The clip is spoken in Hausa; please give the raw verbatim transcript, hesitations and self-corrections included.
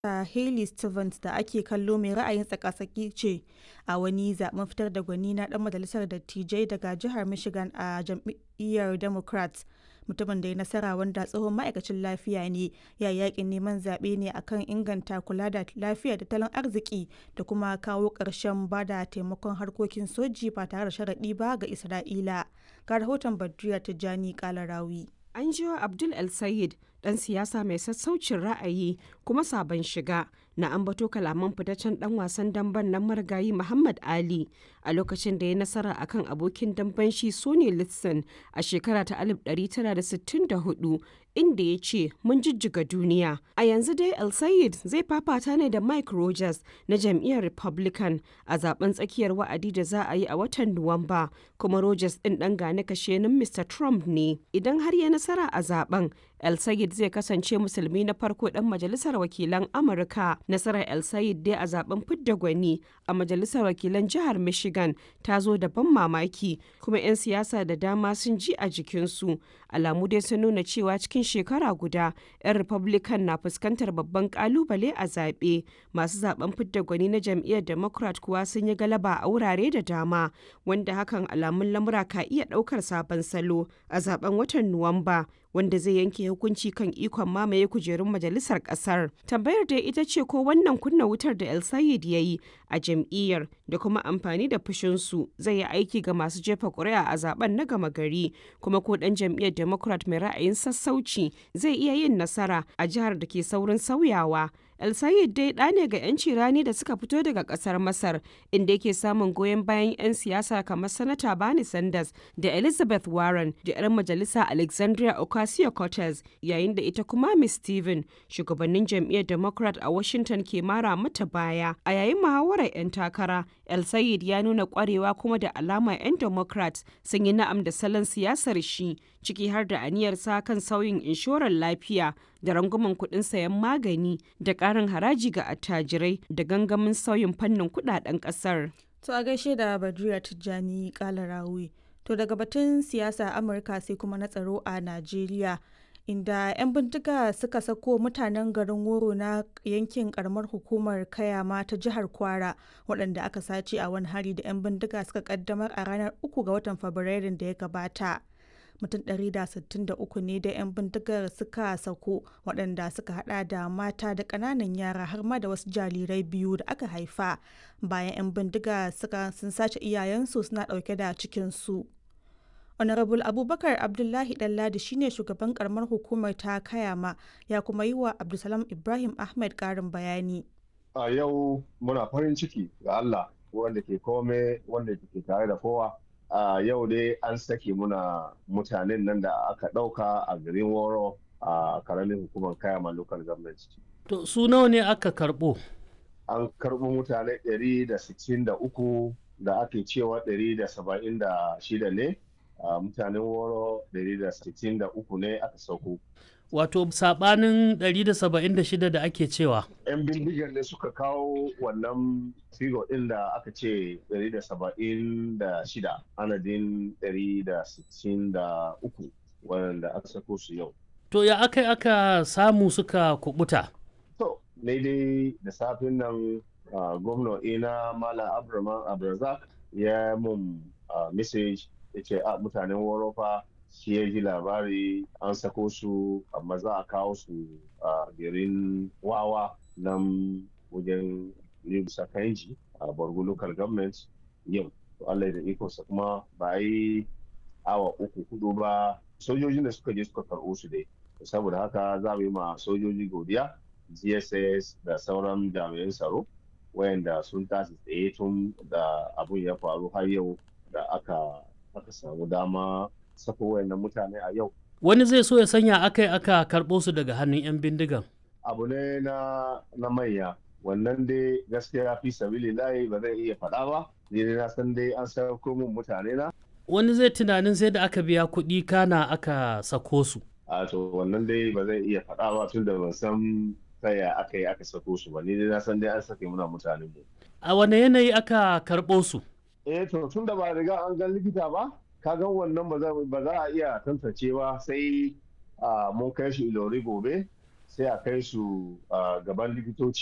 da Hayley Stevens da ake kallo mai ra'ayin tsaka-tsaki ce a wani zaben fitar da gwani na dan majalisar dattijai daga jihar Michigan a jam'iyyar Democrats. Mutumin da ya nasara, wanda tsohon ma'aikacin lafiya ne, ya yakin neman zaɓe ne akan inganta kula da lafiya da tattalin arziki da kuma kawo ƙarshen ba da taimakon harkokin soji ba tare da sharaɗi ba ga Isra'ila. Ga rahoton Badriya Tijjani Kalarawi. An jiwa Abdul El Sayed, ɗan siyasa mai sassaucin ra'ayi kuma sabon shiga, na ambato kalaman fitaccen ɗan wasan damben nan marigayi Muhammad Ali a lokacin da ya nasara akan abokin damben shi Sonny Liston a shekara ta alif ɗari tara da sittin da hudu, inda ya ce mun jijjiga duniya. A yanzu dai El Sayed zai fafata ne da Mike Rogers na jam'iyyar Republican a zaben tsakiyar wa'adi da za a yi a watan Nuwamba, kuma Rogers ɗin ɗan gane kashenin Mister Trump ne. Idan har ya nasara a zaben, El Sayed zai kasance musulmi na farko ɗan majalisar wakilan Amurka. Nasarar El Sayed dai a zaben fidda gwani a majalisar wakilan jihar Michigan ta zo da ban mamaki, kuma 'yan siyasa da dama sun ji a jikinsu. Alamu dai sun nuna cewa cikin shekara guda 'yan Republican na fuskantar babban kalubale a zaɓe. Masu zaben fidda gwani na jam'iyyar Democrat kuwa sun yi galaba a wurare da dama, wanda hakan alamun lamura ka iya ɗaukar sabon salo a zaben watan Nuwamba, wanda zai yanke hukunci kan ikon mamaye kujerun majalisar kasar. Tambayar da ita ce ko wannan kunna wutar da El Sayed ya yi a jam'iyyar da kuma amfani da fushinsu zai yi aiki ga masu jefa ƙuri'a a zaben na gama gari, kuma ko ɗan jam'iyyar Democrat mai ra'ayin sassauci zai iya yin nasara a jihar da ke saurin sauyawa. El Sayed dai ɗa ne ga 'yanci rani da suka fito daga ƙasar Masar, inda yake samun goyon bayan 'yan siyasa kamar Sanata Bernie Sanders da Elizabeth Warren da 'yar majalisa Alexandria Ocasio-Cortez, yayin da ita kuma Miss Steven, shugabannin jam'iyyar Democrat a Washington, ke mara mata baya. A yayin muhawarar 'yan takara, El Sayed ya nuna ƙwarewa, kuma da alama 'yan Democrat sun yi na'am da salon siyasar shi, ciki har da aniyarsa kan sauyin inshorar lafiya da rangwamen kuɗin sayan magani da ƙarin haraji ga attajirai da gangamin sauyin fannin kuɗaɗen ƙasar. To a gaishe da Badriya Tijjani Kalarawi. To daga batun siyasa Amurka sai kuma na tsaro a Najeriya, inda 'yan bindiga suka sako mutanen garin Woro na yankin karamar hukumar Kayama ta jihar Kwara, waɗanda aka sace a wani hari da 'yan bindiga suka kaddamar a ranar uku ga watan Fabrairun da ya gabata. Mutum ɗari da sittin da uku ne da 'yan bindigar suka sako, waɗanda suka hada da mata da ƙananan yara har ma da wasu jarirai biyu da aka haifa, bayan 'yan bindiga suka sun sace iyayensu suna ɗauke da cikinsu. Honorable Abubakar Abdullahi Ɗanladi shine shugaban karamar hukumar ta Kayama, ya kuma yi wa Abdulsalam Ibrahim Ahmed ƙarin bayani. A yau muna farin ciki ga Allah wanda ke kome, wanda ke tare da kowa. A yau dai an sake muna mutanen nan da aka ɗauka a garin Woro a karamin hukumar Kayama local government. To su nawa ne aka karɓo? An karɓo mutane ɗari da sittin da uku da ake cewa ɗari da saba'in da shida ne. Uh, mutanen Woro ɗari da sittin da uku ne aka sauko. Wato sabanin ɗari da saba'in da shida da ake cewa. 'Yan bindigar ne suka kawo wannan figo ɗin da aka ce ɗari da saba'in da shida, anadin ɗari da sittin da uku wanda aka sako su yau. To ya aka aka samu suka kubuta? To, ne dai da safin nan uh, gwamna ina Malam Abraman Abrazak ya mun uh, message ya ce a mutanen Worofa shi ya ji labari an sako su, amma za a kawo su a garin Wawa nan wajen Libsa Kanji a Borgo local government yau. Allah da ikonsa kuma ba yi awa uku hudu ba sojojin da suka je suka karɓo su dai. Saboda haka za mu yi ma sojoji godiya, G S S da sauran jami'an tsaro wayanda sun tashi tsaye tun da abun ya faru har yau da aka aka samu dama sako wayannan mutane a yau. Wani zai so ya sanya aka aka karɓo su daga hannun 'yan bindigan. Abu ne na na manya, wannan dai gaskiya fi sabili layi ba zai iya faɗa ba, ni na san dai an sako mun mutane na. Wani zai tunanin sai da aka biya kuɗi kana aka sako su. A to wannan dai ba zai iya faɗa ba tun da ban san taya aka yi aka sako su ba, ni dai na san dai an sake muna mutane mu. A wane yanayi aka karɓo su? Eh to tun da ba riga an ga likita ba, ka ga wannan ba za a iya tantance ba sai mun kai shi Ilori gobe sai a kai su gaban likitoci